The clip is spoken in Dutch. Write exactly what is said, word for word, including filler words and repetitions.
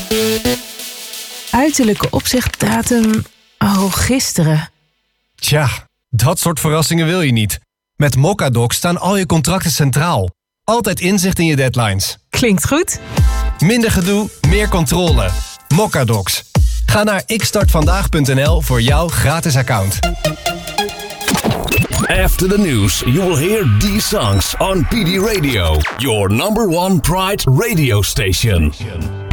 Uiterlijke opzichtdatum... Oh, gisteren. Tja, dat soort verrassingen wil je niet. Met Mocadoc staan al je contracten centraal. Altijd inzicht in je deadlines. Klinkt goed. Minder gedoe, meer controle. Mocadocs. Ga naar ik start vandaag punt n l voor jouw gratis account. After the news, you will hear these songs on P D Radio, your number one Pride radio station.